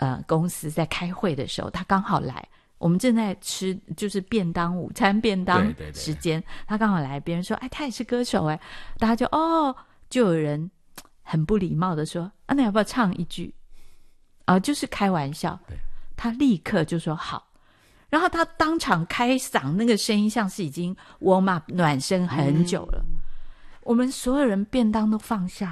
公司在开会的时候，他刚好来，我们正在吃就是午餐便当时间，他刚好来，别人说哎他也是歌手哎，大家就有人很不礼貌的说那要不要唱一句就是开玩笑，他立刻就说好，然后他当场开嗓，那个声音像是已经warm up 暖身很久了，我们所有人便当都放下